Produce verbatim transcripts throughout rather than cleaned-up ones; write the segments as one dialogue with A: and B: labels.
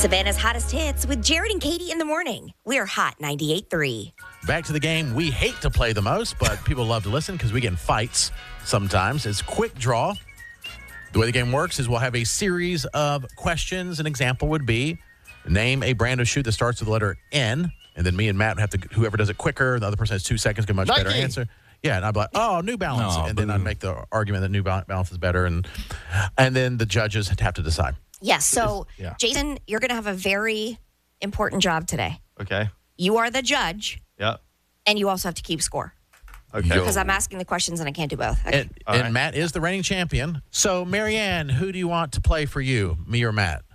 A: Savannah's hottest hits with Jared and Katie in the morning. We're Hot ninety-eight point three.
B: Back to the game we hate to play the most, but people love to listen because we get in fights sometimes. It's quick draw. The way the game works is we'll have a series of questions. An example would be name a brand of shoe that starts with the letter N, and then me and Matt have to, whoever does it quicker, the other person has two seconds, get a much
C: Nike.
B: better answer. Yeah, and I'd be like, oh, New Balance.
D: Oh,
B: and then
D: boo.
B: I'd make the argument that New Balance is better, and and then the judges have to decide.
A: Yes, so
C: Yeah.
A: Jason, you're going to have a very important job today.
C: Okay.
A: You are the judge,
C: Yep.
A: and you also have to keep score.
C: Okay.
B: Yo.
A: Because I'm asking the questions and I can't do both. Okay.
B: And,
C: All
B: and
C: right.
B: Matt is the reigning champion. So, Marianne, who do you want to play for you, me or Matt?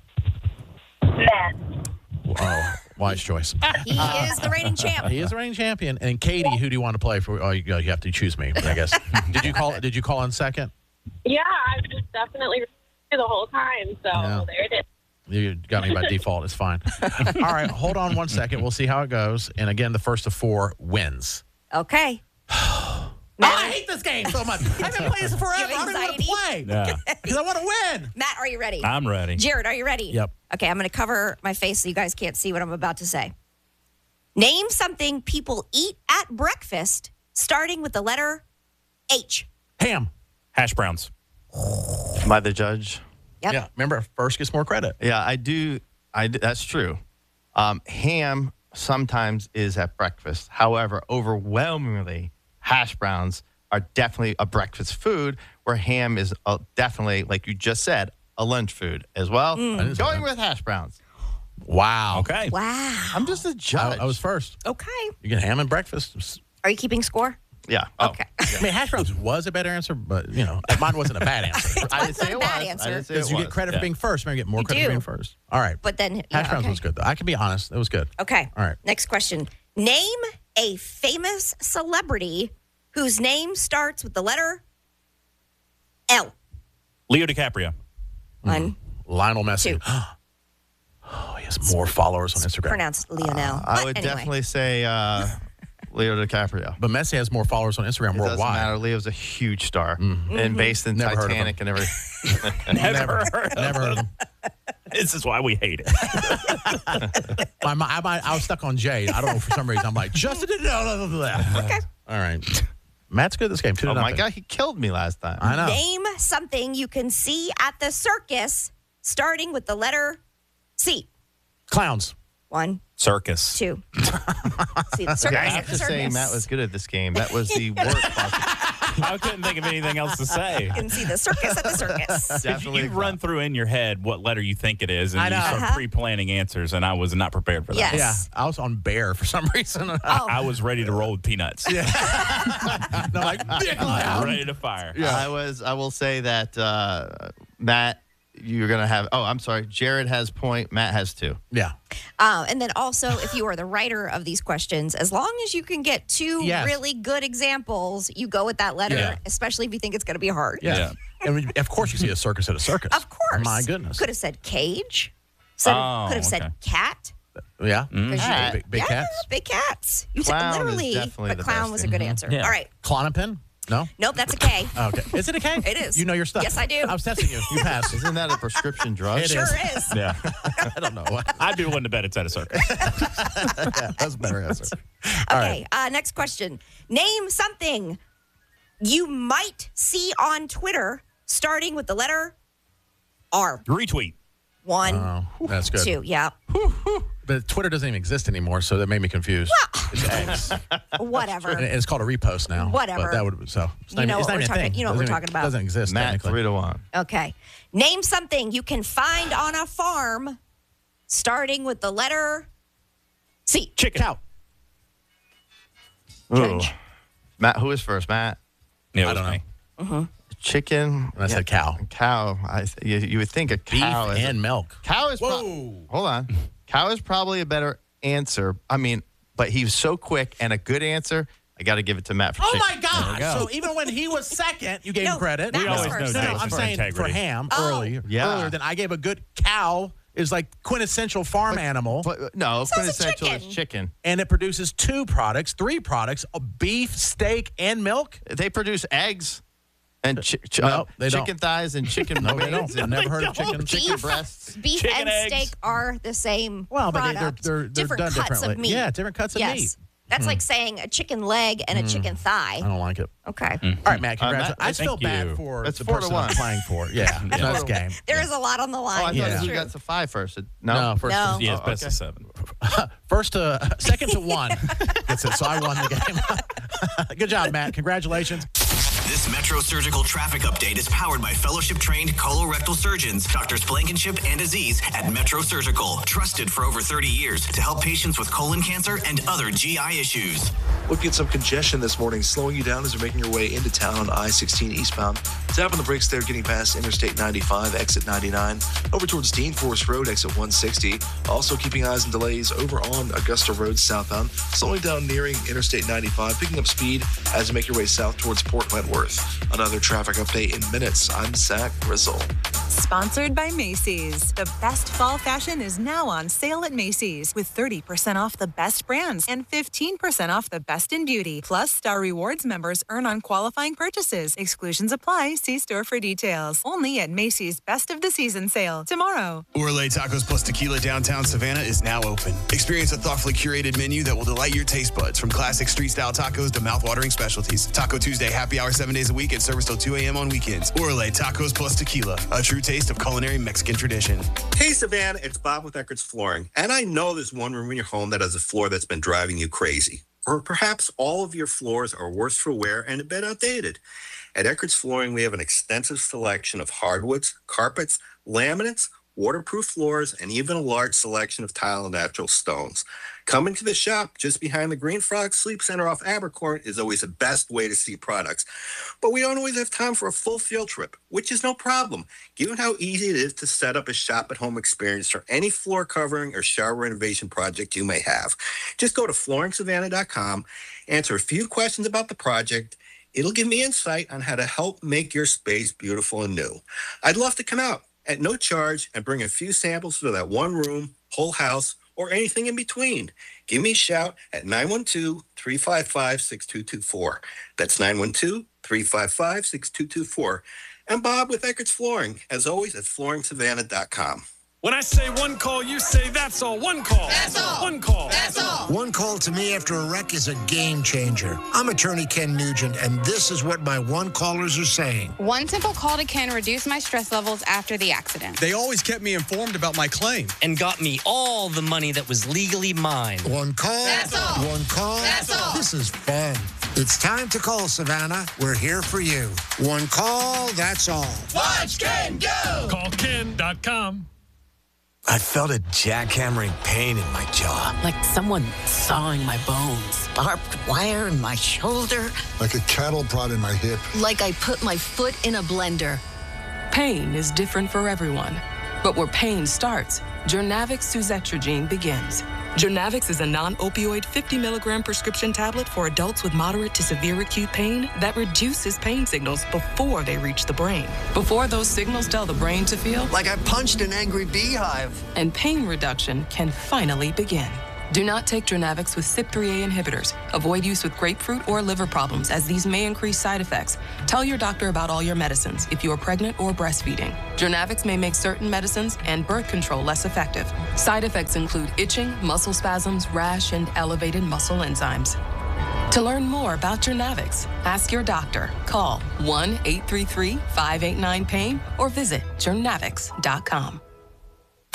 E: Matt.
B: Oh, wise choice.
A: He is the reigning champ.
B: He is the reigning champion. And Katie, who do you want to play for? Oh, you, you have to choose me, I guess. did you call? Did you call in second?
E: Yeah, I was definitely here the whole time, so
B: Yeah.
E: there it is.
B: You got me by default. It's fine. All right, hold on one second. We'll see how it goes. And again, the first of four wins.
A: Okay.
B: Oh, I hate this game so much. I've been playing this forever.
A: You have
B: I don't even want to
A: anxiety?
B: play
D: Yeah.
B: because I want to win.
A: Matt, are you ready?
D: I'm ready.
A: Jared, are you ready?
B: Yep.
A: Okay, I'm going to cover my face so you guys can't see what I'm about to say. Name something people eat at breakfast starting with the letter H.
B: Ham.
D: Hash browns.
C: Am I the judge?
A: Yep.
B: Yeah. Remember, first gets more credit.
C: Yeah, I do. I do- that's true. Um, ham sometimes is at breakfast. However, overwhelmingly, hash browns are definitely a breakfast food, where ham is uh definitely, like you just said, a lunch food as well.
B: didn't say
C: Going
B: that.
C: with hash browns.
B: Wow.
D: Okay.
A: Wow.
C: I'm just a
B: I,
C: judge.
B: I was first.
A: Okay.
B: You get ham and breakfast.
A: Are you keeping score?
C: Yeah. Oh.
A: Okay.
B: I mean, hash browns was a better answer, but, you know, mine wasn't a bad answer.
C: I didn't
A: That's
C: say
A: not
C: it
A: a
C: was.
A: bad
C: I
A: answer.
C: didn't say
B: Because
C: it
B: you
C: was.
B: get credit
D: Yeah.
B: for being first. Maybe you get more
A: You
B: credit
A: do.
B: for being first. All right.
A: But then,
B: Hash
A: yeah,
B: browns
A: okay.
B: was good, though. I can be honest. It was good.
A: Okay.
B: All right.
A: Next question. Name a famous celebrity whose name starts with the letter L.
D: Leo DiCaprio.
A: One,
B: Lionel Messi.
A: two.
B: Oh, he has more followers on Instagram.
A: Pronounced Lionel.
C: I
A: But
C: would
A: anyway.
C: definitely say uh, Leo DiCaprio.
B: But Messi has more followers on Instagram
C: It doesn't
B: worldwide.
C: matter. Leo's a huge star
A: Mm-hmm.
C: and based in
B: Never heard of
C: Titanic and everything.
D: Never heard of
B: Never heard of him.
D: This is why we hate it.
B: I, I, I, I was stuck on Jay. I don't know, for some reason. I'm like, Justin did it.
A: Okay.
B: All right. Matt's good at this game. Two to
C: Oh my
B: nothing.
C: God, he killed me last time.
B: I know.
A: Name something you can see at the circus starting with the letter C.
B: Clowns.
A: One,
D: Circus.
A: two. See the circus.
C: Okay, I
A: at
C: have
A: the
C: to say
A: circus.
C: Matt was good at this game. That was the worst possible.
D: I couldn't think of anything else to say.
A: You can see the circus at the circus.
D: If
C: Definitely
D: you run through in your head what letter you think it is, and
B: I know.
D: you start
A: Uh-huh.
D: pre-planning answers, and I was not prepared for that.
A: Yes.
B: Yeah. I was on bear for some reason.
A: Oh,
D: I was ready to roll with peanuts.
B: And I'm like, big clown.
D: Ready to fire.
C: I was. I will say that uh, Matt, you're gonna have. Oh, I'm sorry. Jared has point. Matt has two.
B: Yeah.
A: Uh, and then also, if you are the writer of these questions, as long as you can get two
B: Yes.
A: really good examples, you go with that letter,
B: Yeah.
A: especially if you think it's going to be hard.
B: Yeah.
D: Yeah.
B: And we- of course, you see a circus at a circus.
A: Of course.
B: My goodness.
A: Could have said cage. Said,
D: Oh,
A: could have said
D: okay.
A: cat.
B: Yeah.
A: 'Cause you-
C: Cat.
B: Big, big
A: yeah,
B: cats.
A: big cats. You said
C: Clown is
A: literally,
C: definitely
A: but
C: the
A: clown
C: best
A: was a
C: thing.
A: good answer.
D: Yeah.
A: All right.
B: Clonopin? No?
A: Nope, that's a K.
B: Oh, okay. Is it a K?
A: It is.
B: You know your stuff.
A: Yes, I do.
B: I was testing you. You passed.
C: Isn't that a prescription drug?
B: It
A: Sure
B: is.
A: is.
D: Yeah.
B: I don't know.
D: I'd be willing to bet it's at a circus.
B: Yeah, that's a better answer. All
A: Okay, uh, next question. Name something you might see on Twitter starting with the letter R.
D: Retweet.
A: One,
B: Oh, that's good.
A: two. Yeah.
B: But Twitter doesn't even exist anymore, so that made me confused. It's X.
A: Whatever.
B: And it's called a repost now.
A: Whatever.
B: But that would so. It's not,
A: You know
B: it's
A: what
B: not
A: we're
B: even a
A: talking-
B: thing.
A: you know what we're
B: Doesn't
A: talking
B: even-
A: about.
B: Doesn't exist
C: Matt,
B: technically.
C: three to one.
A: Okay. Name something you can find on a farm starting with the letter C.
D: Chicken.
B: Cow.
C: Ooh. Matt, who is first? Matt.
D: Yeah, it
B: I
D: was
B: don't know.
D: me.
C: Chicken.
B: And I said cow.
C: Cow. I, you, you would think a
B: Beef
C: cow is
B: and milk.
C: cow is. Pro-
B: Whoa.
C: hold on. Cow is probably a better answer. I mean, but he was so quick and a good answer. I got to give it to Matt for
B: Oh
C: chicken.
B: my God!
D: go.
B: So even when he was second, you gave
A: No,
B: him credit.
A: Matt
D: We
A: was
D: always
A: first.
D: know
B: No, no,
D: Jason
B: I'm
D: for
B: saying for
D: integrity.
B: ham
A: Oh.
B: earlier.
C: Yeah.
B: Earlier than I gave a good cow is like quintessential farm animal,
C: But, uh, no,
A: So is a
C: quintessential is
A: chicken.
C: chicken.
B: and it produces two products, three products: a beef, steak, and milk.
C: They produce eggs. And chi- ch-
B: No,
C: uh,
B: they don't.
C: chicken thighs and chicken
B: No, they
C: wings
B: don't. I've
C: and
B: never heard of
D: don't.
B: chicken.
C: chicken
A: Beef.
C: breasts.
A: Beef
D: Chicken
A: and
D: eggs.
A: steak are the same
B: Well, but they-
A: product.
B: they're they're, they're
A: different
B: done
A: cuts
B: differently.
A: of meat.
B: Yeah, different cuts of
A: yes.
B: meat.
A: That's like saying a chicken leg and a chicken thigh.
B: I don't like it.
A: Okay.
B: All right, Matt,
C: Uh,
B: congratulations.
C: Matt,
B: I feel
D: thank
B: bad
D: you.
B: for
C: That's
B: the
C: four to
B: person I'm
C: one.
B: playing for. Yeah,
D: Yeah.
B: nice game.
A: There is a lot on the
C: Oh,
A: line.
C: I thought
B: Yeah.
C: you got to five first. No?
B: No, first
A: No.
B: to,
D: Yeah, it's
C: Oh,
D: best
C: okay.
D: of seven.
B: first to second to one. Gets it. So I won the game. Good job, Matt. Congratulations.
F: This Metro Surgical traffic update is powered by fellowship-trained colorectal surgeons, Doctors Blankenship and Aziz at Metro Surgical, trusted for over thirty years to help patients with colon cancer and other G I issues.
G: Looking at some congestion this morning, slowing you down as you're making your way into town on I sixteen eastbound. Tapping the brakes there, getting past Interstate ninety-five, exit ninety-nine, over towards Dean Forest Road, exit one sixty. Also keeping eyes and delays over on Augusta Road southbound, slowing down nearing Interstate ninety-five, picking up speed as you make your way south towards Port Wentworth. Another traffic update in minutes. I'm Zach Grizzle.
H: Sponsored by Macy's. The best fall fashion is now on sale at Macy's with thirty percent off the best brands and fifteen percent off the best in beauty. Plus, Star Rewards members earn on qualifying purchases. Exclusions apply. See store for details. Only at Macy's Best of the Season sale tomorrow.
I: Orle Tacos Plus Tequila downtown Savannah is now open. Experience a thoughtfully curated menu that will delight your taste buds, from classic street-style tacos to mouth-watering specialties. Taco Tuesday happy hour seven days a week and service till two a.m. on weekends. Orle Tacos Plus Tequila, a true taste of culinary Mexican tradition.
J: Hey, Savannah, it's Bob with Eckert's Flooring. And I know there's one room in your home that has a floor that's been driving you crazy. Or perhaps all of your floors are worse for wear and a bit outdated. At Eckert's Flooring, we have an extensive selection of hardwoods, carpets, laminates, waterproof floors, and even a large selection of tile and natural stones. Coming to the shop just behind the Green Frog Sleep Center off Abercorn is always the best way to see products. But we don't always have time for a full field trip, which is no problem, given how easy it is to set up a shop-at-home experience for any floor covering or shower renovation project you may have. Just go to flooring savannah dot com, answer a few questions about the project. It'll give me insight on how to help make your space beautiful and new. I'd love to come out at no charge and bring a few samples for that one room, whole house, or anything in between. Give me a shout at nine one two, three five five, six two two four. That's nine one two, three five five, six two two four. And Bob with Eckert's Flooring, as always, at flooring savannah dot com.
K: When I say one call, you say that's all. One call.
L: That's all.
K: One call.
L: That's all. One call to me after a wreck is a game changer. I'm attorney Ken Nugent, and this is what my one callers are saying.
M: One simple call to Ken reduced my stress levels after the accident.
K: They always kept me informed about my claim.
N: And got me all the money that was legally mine.
L: One call. That's all. One call. That's all. This is fun. It's time to call, Savannah. We're here for you. One call, that's all.
K: Watch Ken go. Call ken dot com.
O: I felt a jackhammering pain in my jaw.
P: Like someone sawing my bones.
Q: Barbed wire in my shoulder.
R: Like a cattle prod in my hip.
Q: Like I put my foot in a blender.
S: Pain is different for everyone. But where pain starts, Jurnavix suzetrigine begins. Jurnavix is a non-opioid fifty milligram prescription tablet for adults with moderate to severe acute pain that reduces pain signals before they reach the brain. Before those signals tell the brain to feel
O: like I punched an angry beehive.
S: And pain reduction can finally begin. Do not take Jurnavix with C Y P three A inhibitors. Avoid use with grapefruit or liver problems, as these may increase side effects. Tell your doctor about all your medicines if you are pregnant or breastfeeding. Jurnavix may make certain medicines and birth control less effective. Side effects include itching, muscle spasms, rash, and elevated muscle enzymes. To learn more about Jurnavix, ask your doctor. Call one eight three three, five eight nine, pain or visit jurnavix dot com.